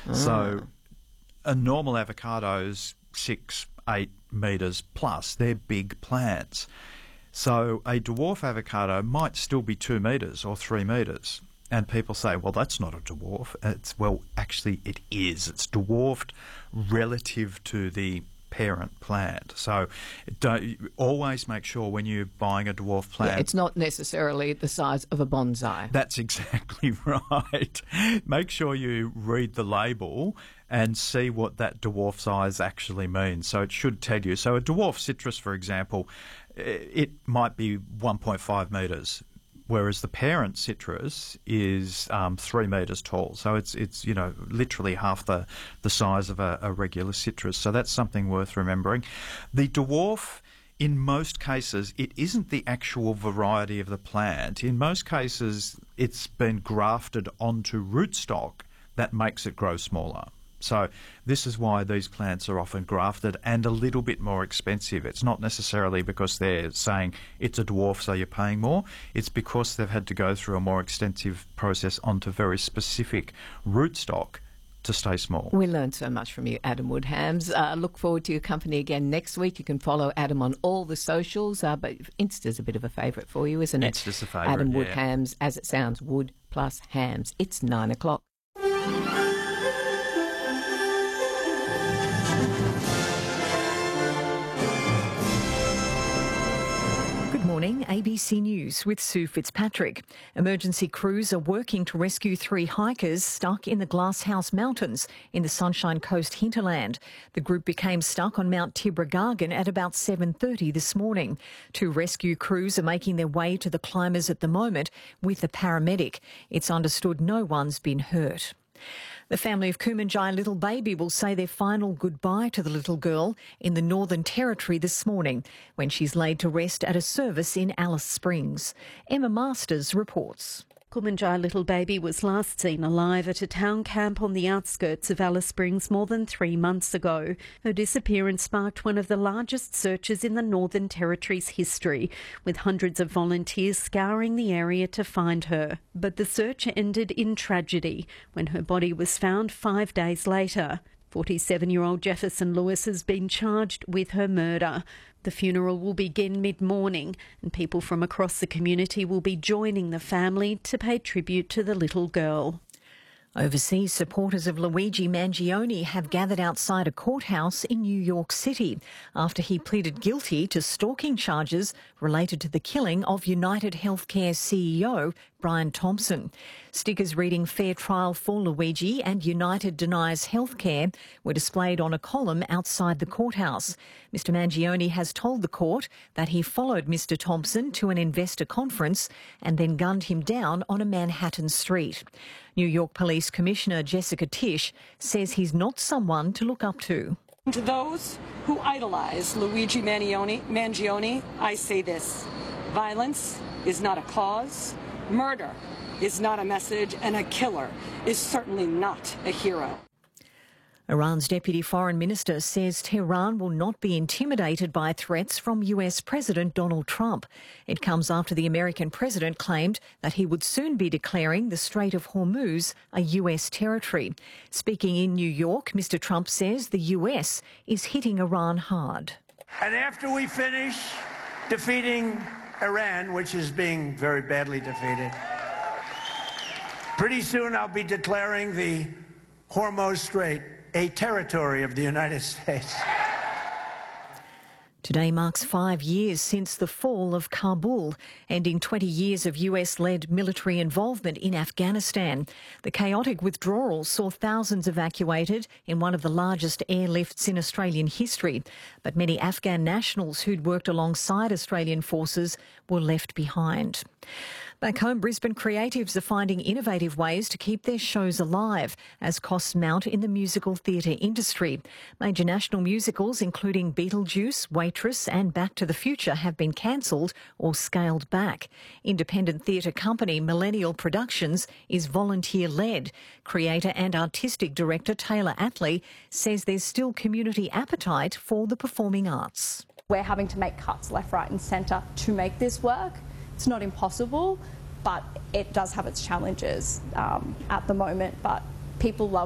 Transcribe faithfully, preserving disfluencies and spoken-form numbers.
Ah. So a normal avocado's six, eight metres plus. They're big plants. So a dwarf avocado might still be two metres or three metres. And people say, well, that's not a dwarf. It's, well, actually it is. It's dwarfed relative to the parent plant. So don't, always make sure when you're buying a dwarf plant... Yeah, it's not necessarily the size of a bonsai. That's exactly right. Make sure you read the label and see what that dwarf size actually means. So it should tell you. So a dwarf citrus, for example, it might be one point five metres, whereas the parent citrus is um, three metres tall. So it's, it's you know, literally half the, the size of a, a regular citrus. So that's something worth remembering. The dwarf, in most cases, it isn't the actual variety of the plant. In most cases, it's been grafted onto rootstock that makes it grow smaller. So this is why these plants are often grafted and a little bit more expensive. It's not necessarily because they're saying it's a dwarf so you're paying more. It's because they've had to go through a more extensive process onto very specific rootstock to stay small. We learned so much from you, Adam Woodhams. Uh, look forward to your company again next week. You can follow Adam on all the socials, uh, but Insta's a bit of a favourite for you, isn't it? Insta's a favourite, Adam yeah. Woodhams, as it sounds, wood plus hams. It's nine o'clock. Morning, A B C News with Sue Fitzpatrick. Emergency crews are working to rescue three hikers stuck in the Glasshouse Mountains in the Sunshine Coast hinterland. The group became stuck on Mount Tibrogargan at about seven thirty this morning. Two rescue crews are making their way to the climbers at the moment with a paramedic. It's understood no one's been hurt. The family of Kumanjai Little Baby will say their final goodbye to the little girl in the Northern Territory this morning when she's laid to rest at a service in Alice Springs. Emma Masters reports. Kumanjai Little Baby was last seen alive at a town camp on the outskirts of Alice Springs more than three months ago. Her disappearance sparked one of the largest searches in the Northern Territory's history, with hundreds of volunteers scouring the area to find her. But the search ended in tragedy when her body was found five days later. forty-seven-year-old Jefferson Lewis has been charged with her murder. The funeral will begin mid-morning and people from across the community will be joining the family to pay tribute to the little girl. Overseas supporters of Luigi Mangione have gathered outside a courthouse in New York City after he pleaded guilty to stalking charges related to the killing of United Healthcare C E O Brian Thompson. Stickers reading "Fair Trial for Luigi" and "United Denies Healthcare" were displayed on a column outside the courthouse. Mister Mangione has told the court that he followed Mister Thompson to an investor conference and then gunned him down on a Manhattan street. New York Police Commissioner Jessica Tisch says he's not someone to look up to. To those who idolize Luigi Mangione, Mangione, I say this: violence is not a cause, murder is not a message, and a killer is certainly not a hero. Iran's Deputy Foreign Minister says Tehran will not be intimidated by threats from U S President Donald Trump. It comes after the American president claimed that he would soon be declaring the Strait of Hormuz a U S territory. Speaking in New York, Mister Trump says the U S is hitting Iran hard. And after we finish defeating Iran, which is being very badly defeated, pretty soon I'll be declaring the Hormuz Strait a territory of the United States. Today marks five years since the fall of Kabul, ending twenty years of U S-led military involvement in Afghanistan. The chaotic withdrawal saw thousands evacuated in one of the largest airlifts in Australian history. But many Afghan nationals who'd worked alongside Australian forces were left behind. Back home, Brisbane creatives are finding innovative ways to keep their shows alive as costs mount in the musical theatre industry. Major national musicals, including Beetlejuice, Waitress and Back to the Future, have been cancelled or scaled back. Independent theatre company Millennial Productions is volunteer-led. Creator and artistic director Taylor Attlee says there's still community appetite for the performing arts. We're having to make cuts left, right and centre to make this work. It's not impossible, but it does have its challenges um, at the moment. But people love